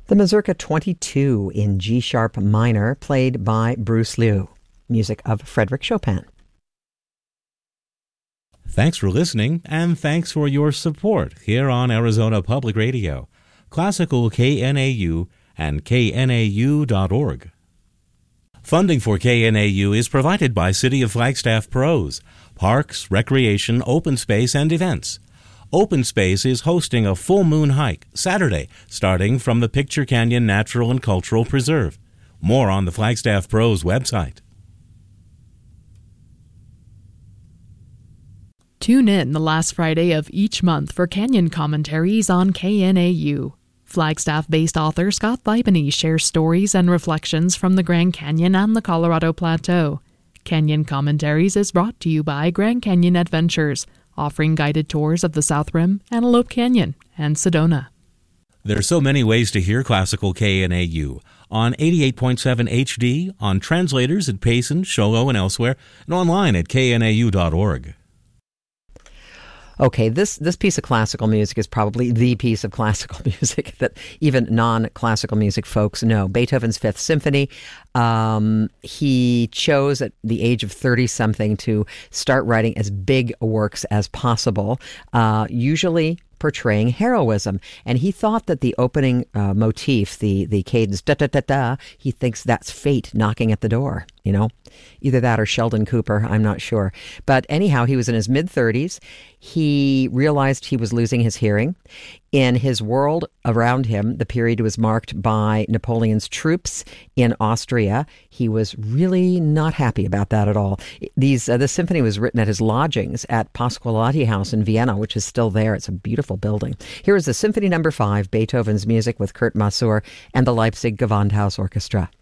The Mazurka 22 in G-sharp minor, played by Bruce Liu. Music of Frédéric Chopin. Thanks for listening, and thanks for your support here on Arizona Public Radio, Classical KNAU, and knau.org. Funding for KNAU is provided by City of Flagstaff Pros, Parks, Recreation, Open Space, and Events. Open Space is hosting a full moon hike Saturday, starting from the Picture Canyon Natural and Cultural Preserve. More on the Flagstaff Pros website. Tune in the last Friday of each month for Canyon commentaries on KNAU. Flagstaff-based author Scott Thibany shares stories and reflections from the Grand Canyon and the Colorado Plateau. Canyon Commentaries is brought to you by Grand Canyon Adventures, offering guided tours of the South Rim, Antelope Canyon, and Sedona. There are so many ways to hear Classical KNAU. On 88.7 HD, on translators at Payson, Show Low, and elsewhere, and online at knau.org. Okay, this piece of classical music is probably the piece of classical music that even non-classical music folks know. Beethoven's Fifth Symphony. He chose at the age of 30-something to start writing as big works as possible, usually portraying heroism. And he thought that the opening motif, the cadence, da-da-da-da, he thinks that's fate knocking at the door, you know? Either that or Sheldon Cooper, I'm not sure. But anyhow, he was in his mid-30s. He realized he was losing his hearing. In his world around him, the period was marked by Napoleon's troops in Austria. He was really not happy about that at all. This symphony was written at his lodgings at Pasqualotti House in Vienna, which is still there. It's a beautiful building. Here is the Symphony No. 5, Beethoven's music with Kurt Masur and the Leipzig Gewandhaus Orchestra.